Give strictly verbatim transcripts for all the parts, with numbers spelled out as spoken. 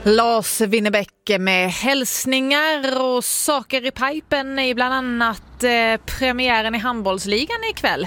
Lars Winnerbäck med hälsningar och saker i pipen är bland annat eh, premiären i handbollsligan ikväll.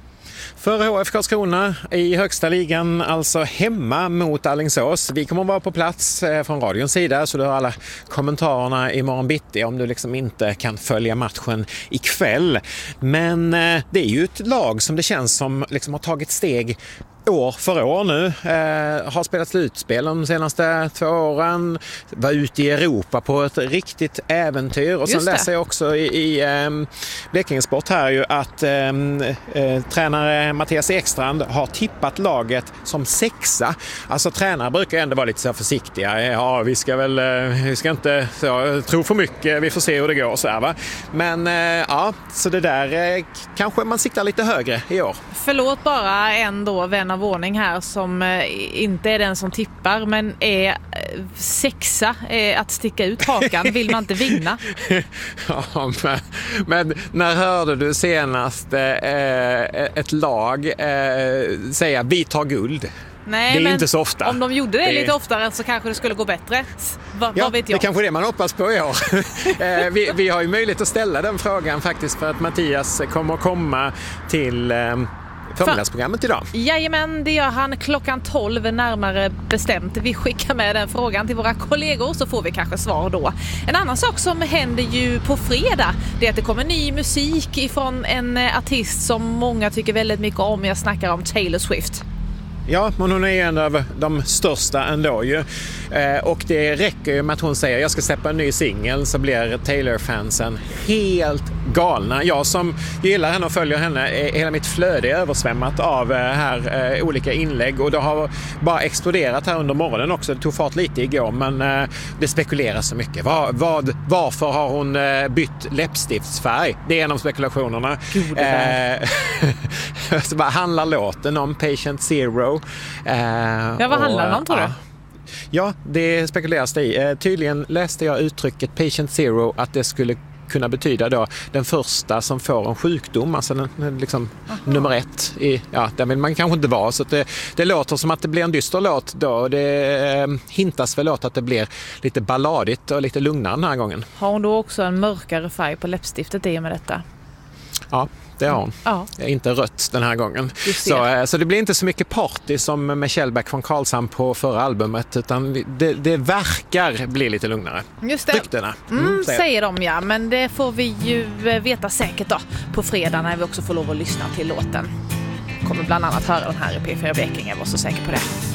För H F Karlskrona i högsta ligan, alltså hemma mot Alingsås. Vi kommer att vara på plats från radions sida, så du har alla kommentarerna imorgon bitti om du liksom inte kan följa matchen ikväll. Men det är ju ett lag som det känns som liksom har tagit steg år för år nu, eh, har spelat slutspel de senaste två åren, var ute i Europa på ett riktigt äventyr. Och sen läser jag också i, i eh, Blekingesport här ju att eh, eh, tränare Mattias Ekstrand har tippat laget som sexa. Alltså tränare brukar ändå vara lite så försiktiga. Ja, vi ska väl vi ska inte så, tro för mycket, vi får se hur det går så här, va. Men eh, ja, så det där eh, kanske man siktar lite högre i år. Förlåt bara ändå vän av ordning här som eh, inte är den som tippar men är eh, sexa eh, att sticka ut hakan vill man inte vinna. Ja, men, men när hörde du senast eh, ett lag eh, säga vi tar guld? Nej, det är men inte så ofta. Om de gjorde det, det lite oftare så kanske det skulle gå bättre. Va, ja, vad vet jag? Det kanske är det man hoppas på i år. eh, vi, vi har ju möjlighet att ställa den frågan faktiskt för att Mattias kommer att komma till eh, förmiddagsprogrammet idag. Jajamän, det gör han klockan tolv närmare bestämt. Vi skickar med den frågan till våra kollegor så får vi kanske svar då. En annan sak som händer ju på fredag, det är att det kommer ny musik ifrån en artist som många tycker väldigt mycket om. Jag snackar om Taylor Swift. Ja, men hon är en av de största ändå ju. Eh, och det räcker ju med att hon säger jag ska släppa en ny singel så blir Taylor-fansen helt galna. Jag som gillar henne och följer henne, hela mitt flöde är översvämmat av eh, här eh, olika inlägg och det har bara exploderat här under morgonen också. Det tog fart lite igår men eh, det spekuleras så mycket. Var, vad, varför har hon eh, bytt läppstiftsfärg? Det är en av spekulationerna. Gud, eh, så bara handlar låten om Patient Zero. Eh, ja, vad handlar den om tror du? Ja, ja, det spekuleras det i. Eh, tydligen läste jag uttrycket Patient Zero att det skulle kunna betyda då den första som får en sjukdom, alltså den, liksom nummer ett i, ja, där vill man kanske inte vara, så att det, det låter som att det blir en dyster låt då, det eh, hintas väl åt att det blir lite balladigt och lite lugnare den här gången. Har hon då också en mörkare färg på läppstiftet i och med detta? Ja, det har hon. Ja. Inte rött den här gången. Så, så det blir inte så mycket party som med Kjellback från Karlshamn på förra albumet, utan det, det verkar bli lite lugnare. Just det. Ryktena. Mm, mm, säger. säger de ja, men det får vi ju veta säkert då på fredag när vi också får lov att lyssna till låten. Kommer bland annat höra den här i P fyra Blekinge, jag var så säker på det.